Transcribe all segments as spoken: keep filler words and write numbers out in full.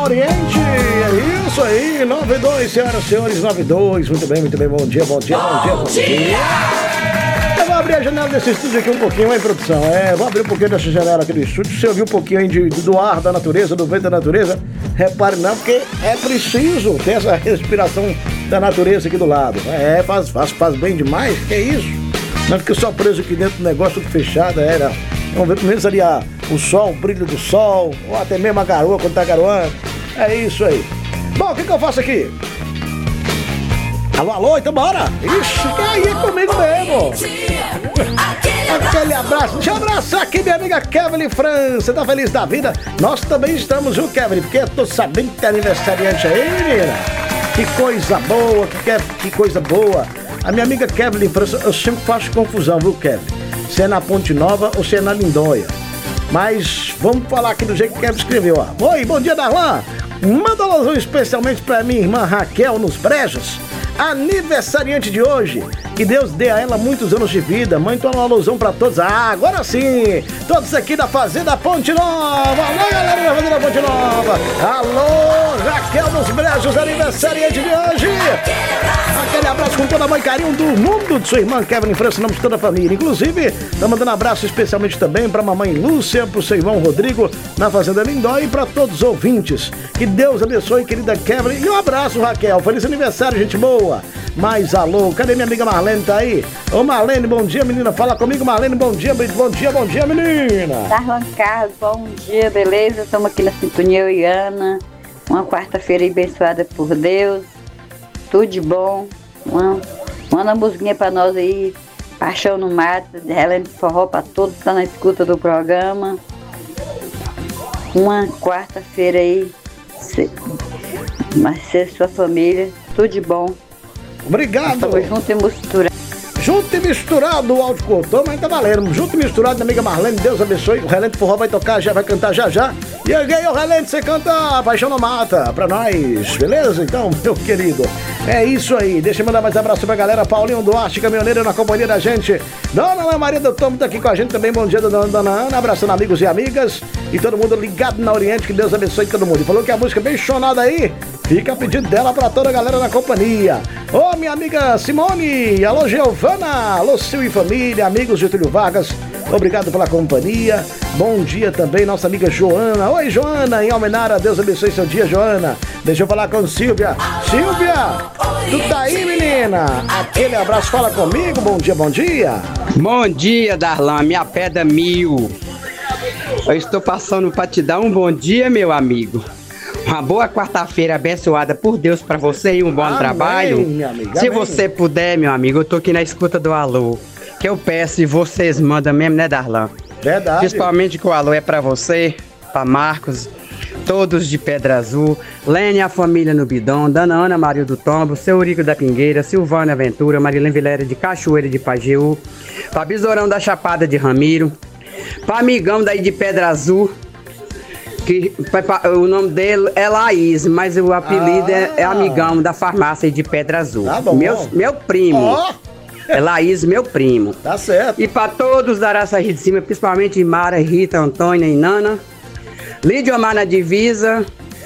Oriente. É isso aí, nove dois, senhoras e senhores, nove dois. Muito bem, muito bem, bom dia, bom dia, bom dia, bom dia. Eu vou abrir a janela desse estúdio aqui um pouquinho, hein, produção? É, vou abrir um pouquinho dessa janela aqui do estúdio. Você ouviu um pouquinho de, do ar da natureza, do vento da natureza? Repare não, porque é preciso ter essa respiração da natureza aqui do lado. É, faz, faz, faz bem demais, que é isso? Não fica só preso aqui dentro do negócio, tudo fechado, era. Vamos ver pelo menos ali a, o sol, o brilho do sol, ou até mesmo a garoa quando tá garoando. É isso aí. Bom, o que que eu faço aqui? Alô, alô, então bora! Ixi, que aí é comigo mesmo! Aquele abraço, deixa eu abraçar aqui minha amiga Kevin França, tá feliz da vida? Nós também estamos, viu, Kevin? Porque eu tô sabendo que tem aniversariante aí, menina! Que coisa boa, que, que coisa boa! A minha amiga Kevin França, eu sempre faço confusão, viu, Kevin? Se é na Ponte Nova ou se é na Lindóia. Mas vamos falar aqui do jeito que o Kevin escreveu, ó. Oi, bom dia, Darlan! Manda um alôzão especialmente pra minha irmã Raquel nos Brejos, aniversariante de hoje. Que Deus dê a ela muitos anos de vida. Mãe, então um alôzão pra todos. Ah, agora sim! Todos aqui da Fazenda Ponte Nova. Alô, galera da Fazenda Ponte Nova. Alô, Raquel nos Brejos, aniversariante de hoje. Aquele abraço com todo amor e carinho do mundo de sua irmã Kevin França, nome de toda a família. Inclusive, tá mandando abraço especialmente também pra mamãe Lúcia, pro seu irmão Rodrigo, na Fazenda Lindóia, e pra todos os ouvintes. Que Deus abençoe, querida Kevin. E um abraço, Raquel. Feliz aniversário, gente boa. Mas alô, cadê minha amiga Marlene? Tá aí? Ô Marlene, bom dia, menina. Fala comigo, Marlene. Bom dia, bom dia, bom dia, menina. Darlan Carlos, bom dia, beleza? Estamos aqui na sintonia, eu e Ana. Uma quarta-feira abençoada por Deus. Tudo de bom. Uma, manda uma musiquinha pra nós aí. Paixão no Mato, relendo forró pra todos que estão na escuta do programa. Uma quarta-feira aí. Mas ser sua família. Tudo de bom. Obrigado. Estamos juntos e misturados. Junto e misturado, o áudio cortou, mas tá valendo. Junto e misturado, minha amiga Marlene, Deus abençoe. O Relente Forró vai tocar, já vai cantar já já. E aí, o Relente, você canta Paixão não Mata pra nós, beleza? Então, meu querido, é isso aí. Deixa eu mandar mais abraço pra galera. Paulinho Duarte, caminhoneiro, na companhia da gente. Dona Ana Maria do Tomo tá aqui com a gente também. Bom dia, dona, dona Ana. Abraçando amigos e amigas. E todo mundo ligado na Oriente, que Deus abençoe todo mundo. E falou que a música é bem chonada aí. Fica a pedido dela pra toda a galera na companhia. Ô, minha amiga Simone. Alô, Giovana. Alô, Sil e família, amigos de Getúlio Vargas. Obrigado pela companhia. Bom dia também, nossa amiga Joana. Oi, Joana, em Almenara, Deus abençoe seu dia, Joana. Deixa eu falar com Silvia. Silvia, tu tá aí, menina? Aquele abraço, fala comigo. Bom dia, bom dia. Bom dia, Darlan, minha pedra mil. Eu estou passando para te dar um bom dia, meu amigo. Uma boa quarta-feira abençoada por Deus para você e um bom amém, trabalho. Amiga, Se amém. Você puder, meu amigo, eu tô aqui na escuta do alô. Que eu peço e vocês mandam mesmo, né, Darlan? Verdade. Principalmente que o alô é para você, para Marcos, todos de Pedra Azul, Lênia, a família no Bidão, Dona Ana Maria do Tombo, seu Eurico da Pingueira, Silvana Ventura, Marilene Vilera de Cachoeira de Pajeú, para Besourão da Chapada de Ramiro, para amigão daí de Pedra Azul, que o nome dele é Laís, mas o apelido ah. é, é amigão da farmácia de Pedra Azul. Tá bom. Meu, meu primo. Oh. É Laís, meu primo. Tá certo. E para todos da Araçaí de Cima, principalmente Mara, Rita, Antônia e Nana, Lídio Amar na Divisa,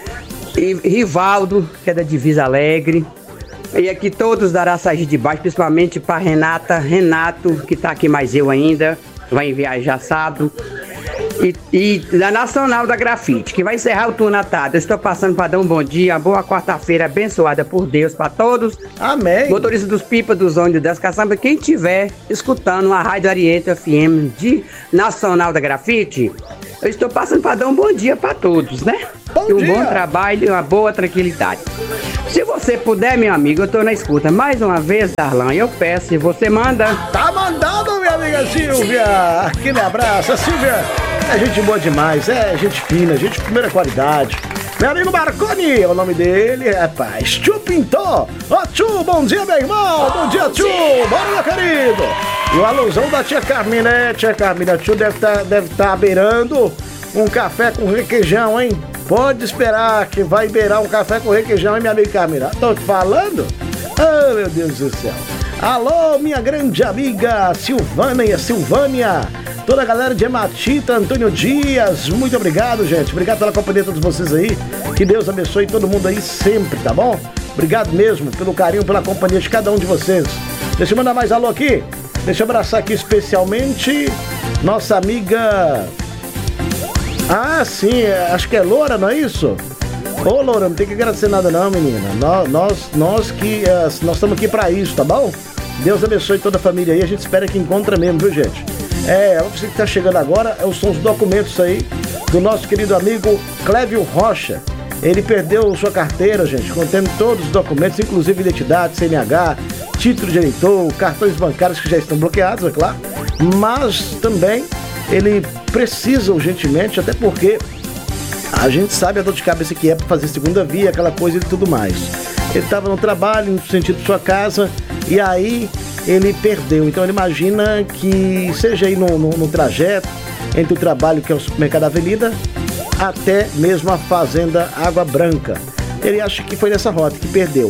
e Rivaldo, que é da Divisa Alegre. E aqui todos da Araçaí de Baixo, principalmente para Renata, Renato, que tá aqui mais eu ainda, vai viajar sábado. E, e da Nacional da Grafite, que vai encerrar o turno à tarde. Eu estou passando para dar um bom dia, uma boa quarta-feira abençoada por Deus para todos. Amém. Motoristas dos pipas, dos ônibus, das caçambas, quem estiver escutando a Rádio Oriente F M de Nacional da Grafite, eu estou passando para dar um bom dia para todos, né? Bom e um dia. bom trabalho e uma boa tranquilidade. Se você puder, meu amigo, eu estou na escuta. Mais uma vez, Darlan, eu peço, se você manda. Tá mandando, minha amiga Silvia. Aquele abraço, Silvia. É gente boa demais, é gente fina, gente de primeira qualidade. Meu amigo Marconi, é o nome dele, rapaz. Tio Pintor. Ô, Tio, bom dia, meu irmão. Bom, bom dia, Tio. Dia. Bora, meu querido. E o alusão da tia Carmina, né, tia Carmina? Tio deve estar deve tá beirando um café com requeijão, hein? Pode esperar que vai beirar um café com requeijão, hein, minha amiga Carmina? Tô te falando? Oh, meu Deus do céu. Alô, minha grande amiga Silvana e a Silvânia. toda a galera de Ematita, Antônio Dias, muito obrigado, gente. Obrigado pela companhia de todos vocês aí. Que Deus abençoe todo mundo aí sempre, tá bom? Obrigado mesmo pelo carinho, pela companhia de cada um de vocês. Deixa eu mandar mais alô aqui. Deixa eu abraçar aqui especialmente nossa amiga... Ah, sim, acho que é Loura, não é isso? Ô, Loura, não tem que agradecer nada não, menina. Nós, nós, nós que uh, nós estamos aqui pra isso, tá bom? Deus abençoe toda a família aí. A gente espera que encontre mesmo, viu, gente? É, você que tá chegando agora, são os documentos aí do nosso querido amigo Clévio Rocha. Ele perdeu sua carteira, gente, contendo todos os documentos, inclusive identidade, C N H, título de eleitor, cartões bancários que já estão bloqueados, é claro. Mas também ele precisa urgentemente, até porque a gente sabe a dor de cabeça que é para fazer segunda via, aquela coisa e tudo mais. Ele estava no trabalho, no sentido de sua casa, e aí ele perdeu. Então ele imagina que seja aí no, no, no trajeto entre o trabalho, que é o supermercado da Avenida, até mesmo a fazenda Água Branca. Ele acha que foi nessa rota que perdeu.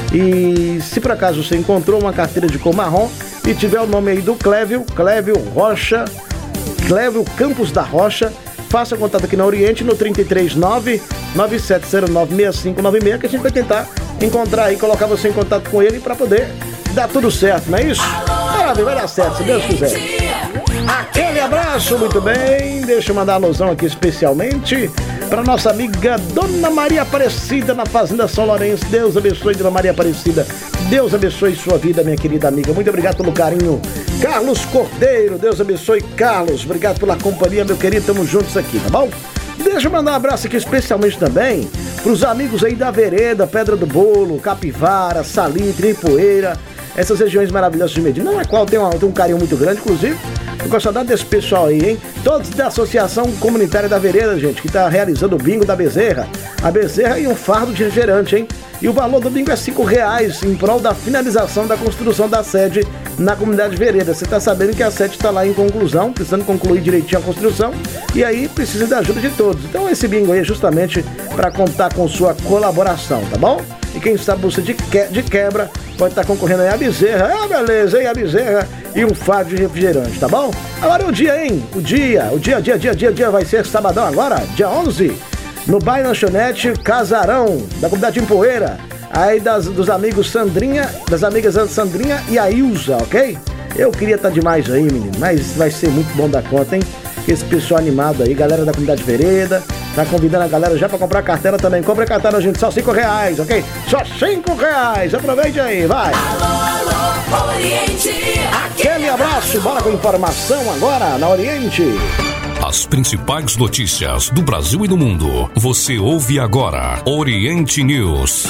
E se por acaso você encontrou uma carteira de cor marrom e tiver o nome aí do Clévio, Clévio Rocha, Clévio Campos da Rocha, faça contato aqui na Oriente no trinta e três, nove nove sete zero nove, seis cinco nove seis, que a gente vai tentar encontrar e colocar você em contato com ele para poder dar tudo certo, não é isso? Maravilha, vai dar certo, se Deus quiser. Aquele abraço, muito bem. Deixa eu mandar uma alusão aqui especialmente para nossa amiga Dona Maria Aparecida na Fazenda São Lourenço. Deus abençoe, Dona Maria Aparecida. Deus abençoe sua vida, minha querida amiga. Muito obrigado pelo carinho. Carlos Cordeiro, Deus abençoe, Carlos. Obrigado pela companhia, meu querido. Tamo juntos aqui, tá bom? Deixa eu mandar um abraço aqui especialmente também pros amigos aí da Vereda, Pedra do Bolo, Capivara, Salitre, Ipueira, essas regiões maravilhosas de Medina, na qual tem, uma, tem um carinho muito grande, inclusive. Eu gosto de saudade desse pessoal aí, hein? Todos da Associação Comunitária da Vereda, gente, que tá realizando o bingo da Bezerra. A Bezerra e um fardo de refrigerante, hein? E o valor do bingo é cinco reais em prol da finalização da construção da sede na comunidade Vereda. Você tá sabendo que a sede está lá em conclusão, precisando concluir direitinho a construção, e aí precisa da ajuda de todos. Então esse bingo aí é justamente para contar com sua colaboração, tá bom? E quem sabe você de, que, de quebra pode estar concorrendo aí a Bezerra. Ah, beleza, hein? A Bezerra e um fardo de refrigerante, tá bom? Agora é o dia, hein? O dia, o dia, dia, dia, dia, dia vai ser sabadão agora, dia onze, no Bairro Lanchonete Casarão, da comunidade de Empoeira, aí das, dos amigos Sandrinha, das amigas Sandrinha e a Ilza, ok? Eu queria estar demais aí, menino, mas vai ser muito bom da conta, hein? Esse pessoal animado aí, galera da comunidade Vereda, tá convidando a galera já pra comprar cartela também. Compre a cartela, gente, só cinco reais, ok? Só cinco reais, aproveite aí, vai! Alô, alô, Oriente! Aquele abraço, bora com informação agora na Oriente. As principais notícias do Brasil e do mundo, você ouve agora, Oriente News.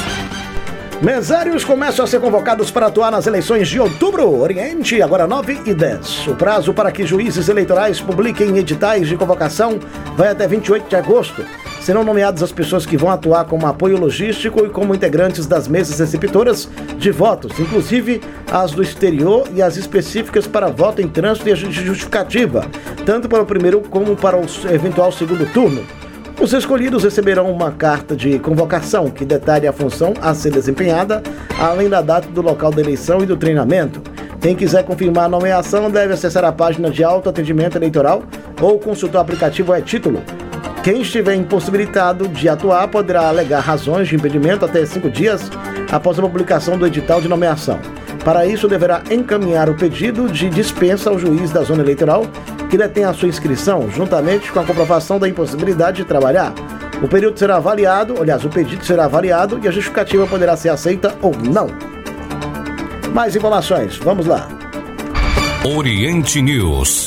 Mesários começam a ser convocados para atuar nas eleições de outubro. Oriente, agora nove e dez. O prazo para que juízes eleitorais publiquem editais de convocação vai até vinte e oito de agosto. Serão nomeadas as pessoas que vão atuar como apoio logístico e como integrantes das mesas receptoras de votos, inclusive as do exterior e as específicas para voto em trânsito e justificativa, tanto para o primeiro como para o eventual segundo turno. Os escolhidos receberão uma carta de convocação que detalhe a função a ser desempenhada, além da data do local da eleição e do treinamento. Quem quiser confirmar a nomeação deve acessar a página de autoatendimento eleitoral ou consultar o aplicativo e-Título. Quem estiver impossibilitado de atuar poderá alegar razões de impedimento até cinco dias após a publicação do edital de nomeação. Para isso, deverá encaminhar o pedido de dispensa ao juiz da zona eleitoral que detém a sua inscrição, juntamente com a comprovação da impossibilidade de trabalhar. O período será avaliado, aliás, o pedido será avaliado e a justificativa poderá ser aceita ou não. Mais informações, vamos lá. Oriente News.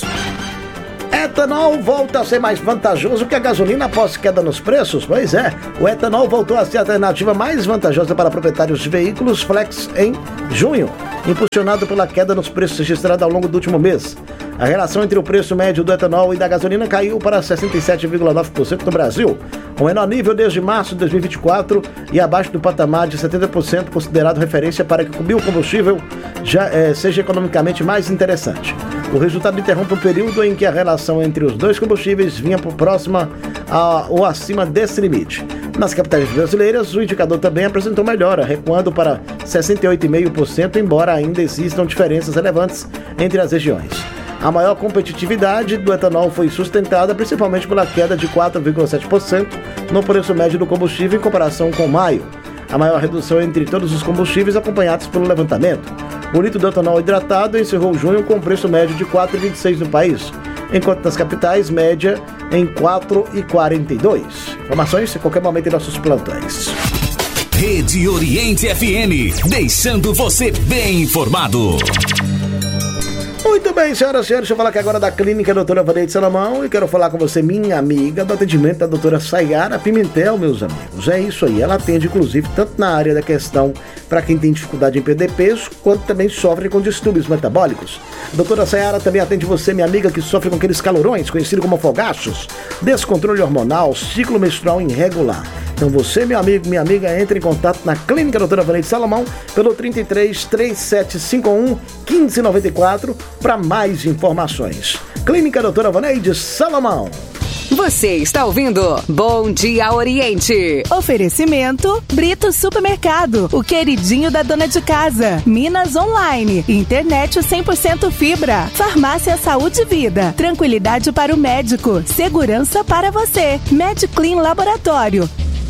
Etanol volta a ser mais vantajoso que a gasolina após queda nos preços? Pois é, o etanol voltou a ser a alternativa mais vantajosa para proprietários de veículos flex em junho, impulsionado pela queda nos preços registrada ao longo do último mês. A relação entre o preço médio do etanol e da gasolina caiu para sessenta e sete vírgula nove por cento no Brasil, o menor nível desde março de dois mil e vinte e quatro e abaixo do patamar de setenta por cento considerado referência para que o biocombustível já é, seja economicamente mais interessante. O resultado interrompe um período em que a relação entre os dois combustíveis vinha por próxima a, ou acima desse limite. Nas capitais brasileiras, o indicador também apresentou melhora, recuando para sessenta e oito vírgula cinco por cento, embora ainda existam diferenças relevantes entre as regiões. A maior competitividade do etanol foi sustentada principalmente pela queda de quatro vírgula sete por cento no preço médio do combustível em comparação com maio. A maior redução entre todos os combustíveis acompanhados pelo levantamento. O litro do etanol hidratado encerrou junho com preço médio de quatro vírgula vinte e seis no país, enquanto nas capitais, média em quatro vírgula quarenta e dois. Informações a qualquer momento em nossos plantões. Rede Oriente F M, deixando você bem informado. Muito bem, senhoras e senhores, deixa eu falar aqui agora da Clínica Doutora Vaneide Salomão e quero falar com você, minha amiga, do atendimento da doutora Sayara Pimentel, meus amigos. É isso aí, ela atende inclusive tanto na área da questão para quem tem dificuldade em perder peso, quanto também sofre com distúrbios metabólicos. A doutora Sayara também atende você, minha amiga, que sofre com aqueles calorões, conhecido como fogachos, descontrole hormonal, ciclo menstrual irregular. Então você, meu amigo, minha amiga, entre em contato na Clínica Doutora Vaneide Salomão pelo trinta e três, trinta e sete cinquenta e um, quinze noventa e quatro para mais informações. Clínica Doutora Vaneide Salomão. Você está ouvindo Bom Dia Oriente. Oferecimento Brito Supermercado, o queridinho da dona de casa. Minas Online, internet cem por cento fibra. Farmácia Saúde e Vida, tranquilidade para o médico, segurança para você. MedClean Laboratório.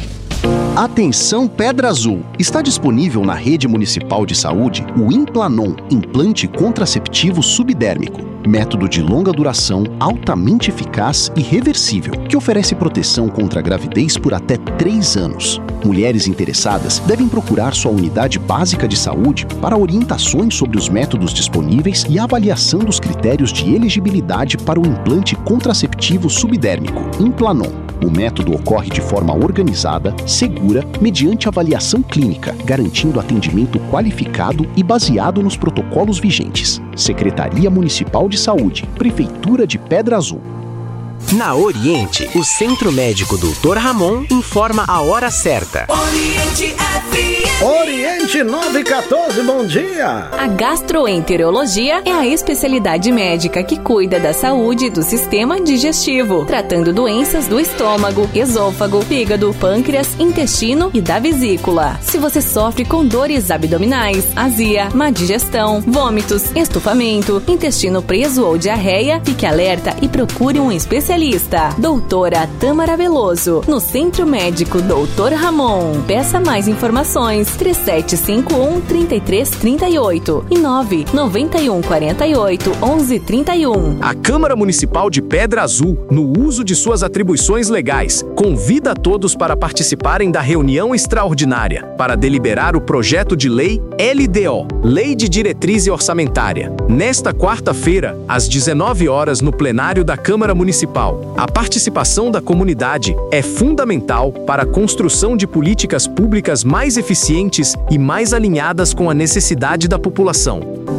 Atenção Pedra Azul! Está disponível na Rede Municipal de Saúde o Implanon, implante contraceptivo subdérmico. Método de longa duração, altamente eficaz e reversível, que oferece proteção contra a gravidez por até três anos. Mulheres interessadas devem procurar sua unidade básica de saúde para orientações sobre os métodos disponíveis e avaliação dos critérios de elegibilidade para o implante contraceptivo subdérmico, Implanon. O método ocorre de forma organizada, segura, mediante avaliação clínica, garantindo atendimento qualificado e baseado nos protocolos vigentes. Secretaria Municipal de Saúde, Prefeitura de Pedra Azul. Na Oriente, o Centro Médico doutor Ramon informa a hora certa. Oriente F M. Oriente nove e quatorze, bom dia! A gastroenterologia é a especialidade médica que cuida da saúde do sistema digestivo, tratando doenças do estômago, esôfago, fígado, pâncreas, intestino e da vesícula. Se você sofre com dores abdominais, azia, má digestão, vômitos, estufamento, intestino preso ou diarreia, fique alerta e procure um especialista. Doutora Tâmara Veloso, no Centro Médico doutor Ramon. Peça mais informações três sete cinco um, três três três oito e nove nove um quatro oito, onze trinta e um. A Câmara Municipal de Pedra Azul, no uso de suas atribuições legais, convida a todos para participarem da reunião extraordinária para deliberar o projeto de lei L D O, Lei de Diretriz Orçamentária, nesta quarta-feira, às dezenove horas, no plenário da Câmara Municipal. A participação da comunidade é fundamental para a construção de políticas públicas mais eficientes e mais alinhadas com a necessidade da população.